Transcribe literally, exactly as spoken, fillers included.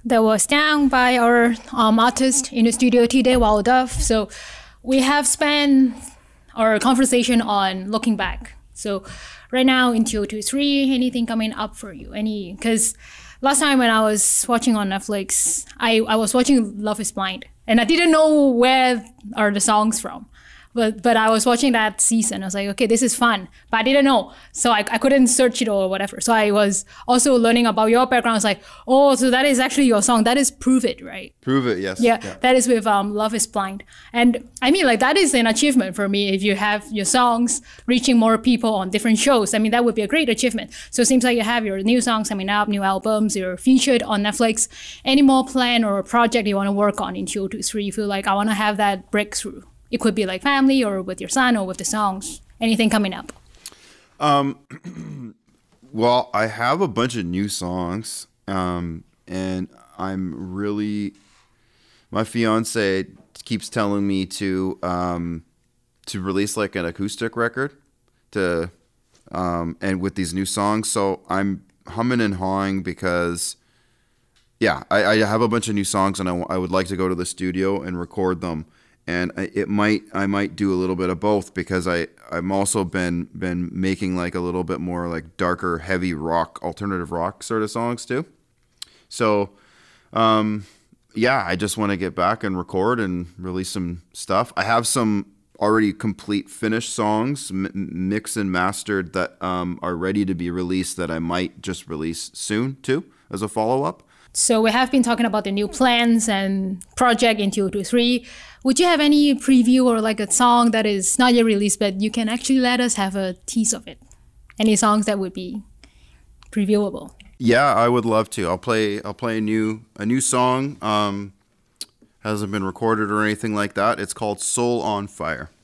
that was done by our um, artist in the studio today, Wild Dove. So we have spent our conversation on looking back. So right now in two two three, anything coming up for you? Any, because last time when I was watching on Netflix, I, I was watching Love is Blind and I didn't know where are the songs from. But but I was watching that season. I was like, okay, this is fun. But I didn't know. So I, I couldn't search it or whatever. So I was also learning about your background. I was like, oh, so that is actually your song. That is Prove It, right? Prove It, yes. Yeah, yeah. that is with um, Love is Blind. And I mean, like, that is an achievement for me if you have your songs reaching more people on different shows. I mean, that would be a great achievement. So it seems like you have your new songs coming up, new albums, you're featured on Netflix. Any more plan or project you want to work on in two two three? You feel like I want to have that breakthrough? It could be like family or with your son or with the songs. Anything coming up? Um, well, I have a bunch of new songs, um, and I'm really, my fiance keeps telling me to um, to release like an acoustic record to um, and with these new songs. So I'm humming and hawing because, yeah, I, I have a bunch of new songs, and I, I would like to go to the studio and record them. And it might, I might do a little bit of both because I, I'm also been, been making like a little bit more like darker, heavy rock, alternative rock sort of songs too. So, um, yeah, I just want to get back and record and release some stuff. I have some already complete finished songs, m- mixed and mastered that um, are ready to be released that I might just release soon too as a follow-up. So we have been talking about the new plans and project in two two three. Would you have any preview or like a song that is not yet released, but you can actually let us have a tease of it? Any songs that would be previewable? Yeah, I would love to. I'll play. I'll play a new a new song. Um, hasn't been recorded or anything like that. It's called "Soul on Fire."